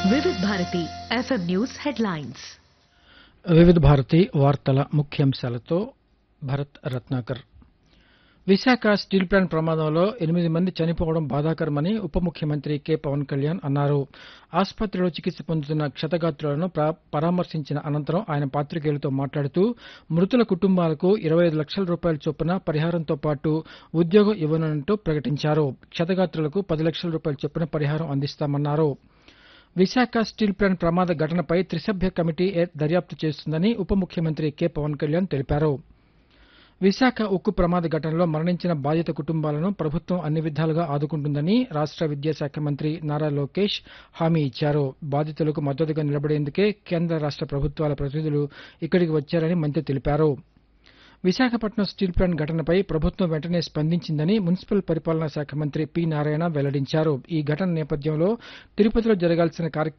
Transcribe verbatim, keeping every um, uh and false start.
వివిధ Bharati FM news headlines. వివిధ భారతి వార్తల ముఖ్యాంశాలతో భరత్ రత్నాకర్. విశాఖ స్టీల్ ప్లాంట్ ప్రమాదంలో ఎనిమిది మంది చనిపోవడం బాధాకరమని ఉప ముఖ్యమంత్రి కె పవన్ కళ్యాణ్ అన్నారు. ఆసుపత్రిలో చికిత్స పొందుతున్న క్షతగాత్రులను పరామర్శించిన అనంతరం ఆయన పాతికేయులతో మాట్లాడుతూ మృతుల కుటుంబాలకు ఇరవై ఐదు లక్షల రూపాయల చొప్పున పరిహారంతో పాటు ఉద్యోగం ఇవ్వనున్నట్టు ప్రకటించారు. క్షతగాత్రులకు పది లక్షల రూపాయల చొప్పున పరిహారం అందిస్తామన్నారు. విశాఖ స్టీల్ ప్లాంట్ ప్రమాద ఘటనపై త్రిసభ్య కమిటీ దర్యాప్తు చేస్తుందని ఉప ముఖ్యమంత్రి కె పవన్ కళ్యాణ్ తెలిపారు. విశాఖ ఉక్కు ప్రమాద ఘటనలో మరణించిన బాధిత కుటుంబాలను ప్రభుత్వం అన్ని విధాలుగా ఆదుకుంటుందని రాష్ట విద్యాశాఖ మంత్రి నారా లోకేష్ హామీ ఇచ్చారు. బాధితులకు మద్దతుగా నిలబడేందుకే కేంద్ర రాష్ట ప్రభుత్వాల ప్రతినిధులు ఇక్కడికి వచ్చారని మంత్రి తెలిపారు. విశాఖపట్నం స్టీల్ ప్లాంట్ ఘటనపై ప్రభుత్వం వెంటనే స్పందించిందని మున్సిపల్ పరిపాలనా శాఖ మంత్రి పి నారాయణ వెల్లడించారు. ఈ ఘటన నేపథ్యంలో తిరుపతిలో జరగాల్సిన కార్యక్రమం